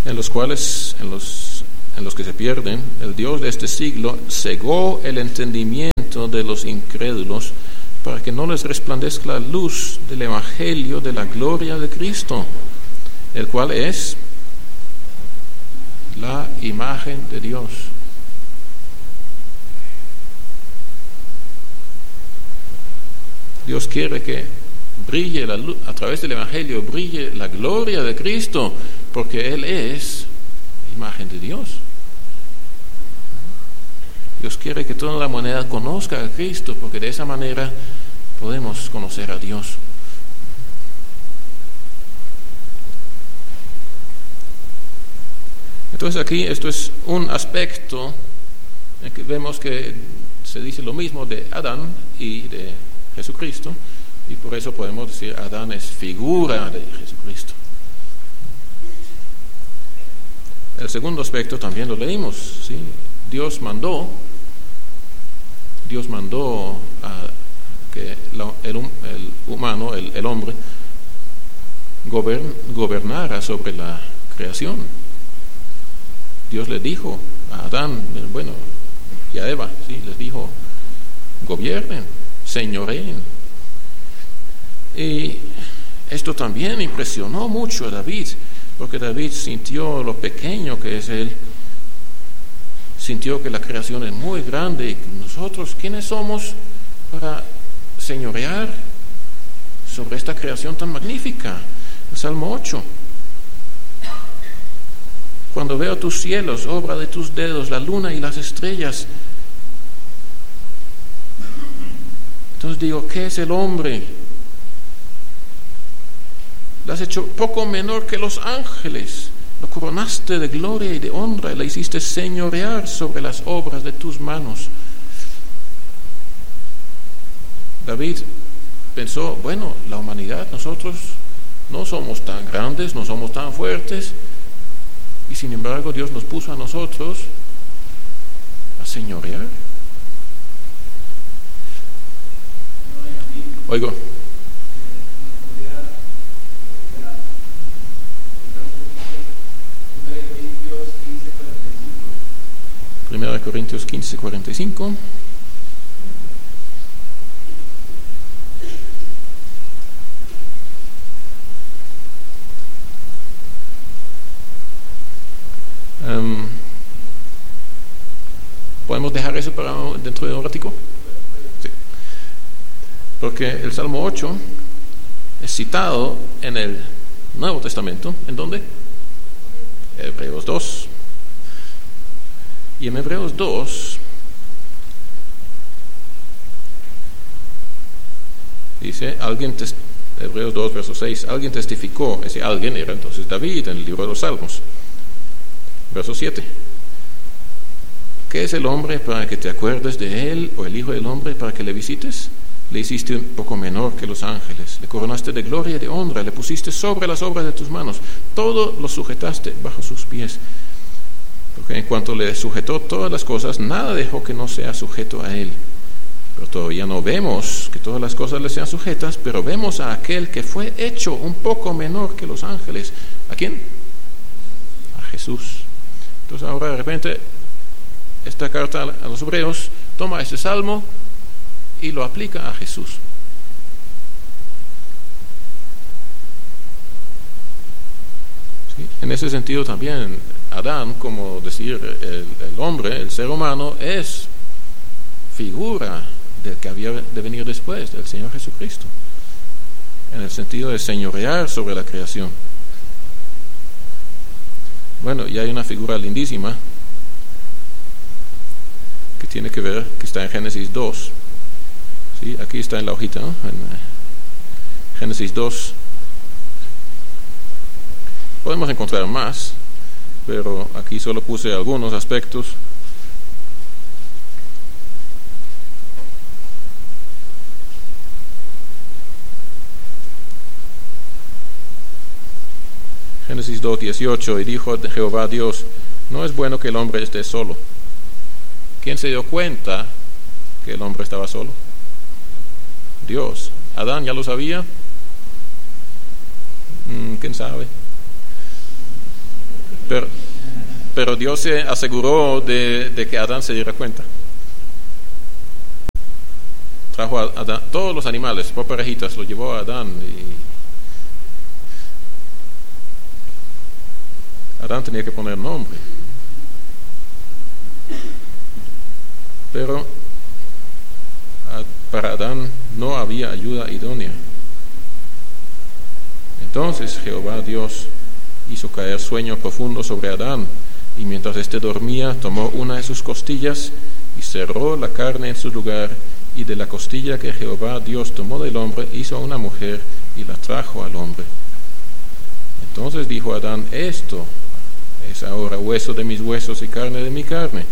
en los que se pierden, el Dios de este siglo cegó el entendimiento de los incrédulos para que no les resplandezca la luz del Evangelio de la gloria de Cristo, el cual es la imagen de Dios. Dios quiere que brille la luz, a través del Evangelio brille la gloria de Cristo, porque Él es la imagen de Dios. Dios quiere que toda la humanidad conozca a Cristo, porque de esa manera podemos conocer a Dios. Entonces aquí esto es un aspecto en que vemos que se dice lo mismo de Adán y de Jesucristo, y por eso podemos decir Adán es figura de Jesucristo. El segundo aspecto también lo leímos, ¿sí? Dios mandó a que el humano, el hombre, gobernara sobre la creación. Dios le dijo a Adán, y a Eva, ¿sí? Les dijo, gobiernen, señoreen. Y esto también impresionó mucho a David, porque David sintió lo pequeño que es él, sintió que la creación es muy grande, y nosotros, ¿quiénes somos para señorear sobre esta creación tan magnífica? El Salmo 8. Cuando veo tus cielos, obra de tus dedos, la luna y las estrellas, entonces digo, ¿qué es el hombre? Lo has hecho poco menor que los ángeles, lo coronaste de gloria y de honra, y le hiciste señorear sobre las obras de tus manos. David pensó, la humanidad, nosotros no somos tan grandes, no somos tan fuertes, y sin embargo Dios nos puso a nosotros a señorear. Oigo. Primera de Corintios 15:45. ¿Podemos dejar eso para dentro de un ratico? Sí. Porque el Salmo 8 es citado en el Nuevo Testamento. ¿En dónde? Hebreos 2. Y en Hebreos 2 dice, Hebreos 2, verso 6, alguien testificó, ese alguien era entonces David en el libro de los Salmos. Verso 7. ¿Qué es el hombre para que te acuerdes de él, o el hijo del hombre para que le visites? Le hiciste un poco menor que los ángeles, le coronaste de gloria y de honra, le pusiste sobre las obras de tus manos, todo lo sujetaste bajo sus pies. Porque en cuanto le sujetó todas las cosas, nada dejó que no sea sujeto a él. Pero todavía no vemos que todas las cosas le sean sujetas, pero vemos a aquel que fue hecho un poco menor que los ángeles. ¿A quién? A Jesús. Entonces ahora de repente esta carta a los hebreos toma este salmo y lo aplica a Jesús. ¿Sí? En ese sentido también Adán, como decir el hombre, el ser humano, es figura del que había de venir después, del Señor Jesucristo, en el sentido de señorear sobre la creación. Y hay una figura lindísima que tiene que ver, que está en Génesis 2. ¿Sí? Aquí está en la hojita, ¿no? En Génesis 2. Podemos encontrar más, pero aquí solo puse algunos aspectos. Génesis 2:18, y dijo Jehová Dios, no es bueno que el hombre esté solo. ¿Quién se dio cuenta que el hombre estaba solo? Dios. ¿Adán ya lo sabía? ¿Quién sabe? Pero Dios se aseguró de que Adán se diera cuenta. Trajo a Adán, todos los animales por parejitas, lo llevó a Adán y Adán tenía que poner nombre. Pero para Adán no había ayuda idónea. Entonces Jehová Dios hizo caer sueño profundo sobre Adán, y mientras éste dormía, tomó una de sus costillas y cerró la carne en su lugar, y de la costilla que Jehová Dios tomó del hombre, hizo una mujer y la trajo al hombre. Entonces dijo Adán: esto es ahora hueso de mis huesos y carne de mi carne.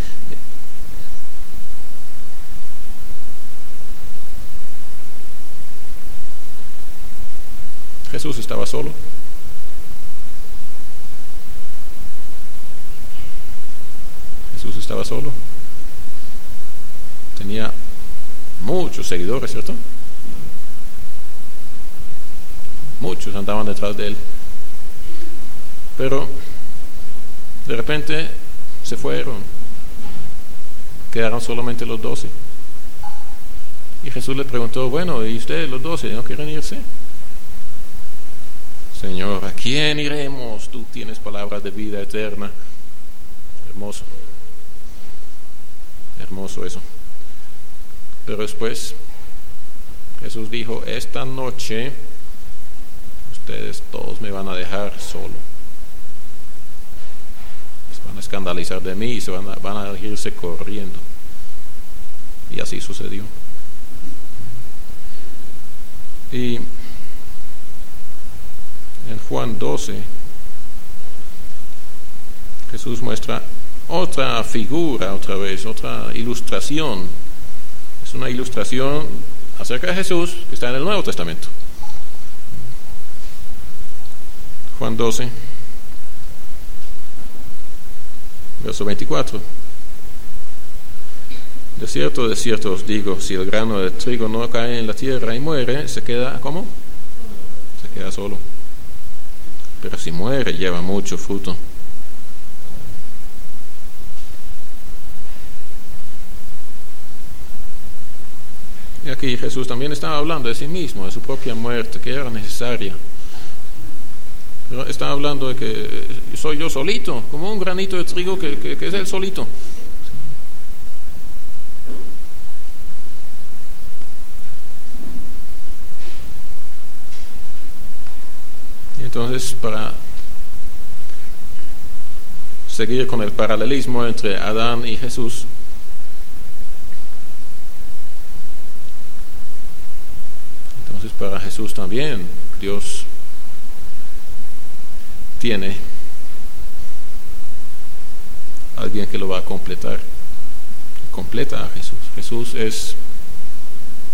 Jesús estaba solo. Jesús estaba solo. Tenía muchos seguidores, ¿cierto? Muchos andaban detrás de él. Pero de repente se fueron. Quedaron solamente los 12. Y Jesús le preguntó: bueno, ¿y ustedes los 12 no quieren irse? Señor, ¿a quién iremos? Tú tienes palabras de vida eterna. Hermoso. Hermoso eso. Pero después Jesús dijo: esta noche ustedes todos me van a dejar solo. Se van a escandalizar de mí y van a irse corriendo. Y así sucedió. Y en Juan 12 Jesús muestra otra figura, otra vez, otra ilustración. Es una ilustración acerca de Jesús que está en el Nuevo Testamento. Juan 12, verso 24. De cierto os digo, si el grano de trigo no cae en la tierra y muere, se queda, ¿cómo? Se queda solo. Pero si muere, lleva mucho fruto. Y aquí Jesús también estaba hablando de sí mismo, de su propia muerte, que era necesaria. Pero estaba hablando de que soy yo solito, como un granito de trigo que es él solito. Y entonces, para seguir con el paralelismo entre Adán y Jesús, entonces para Jesús también Dios tiene alguien que lo va a completar. Completa a Jesús. Jesús es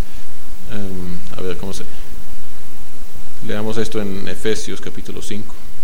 leamos esto en Efesios capítulo 5.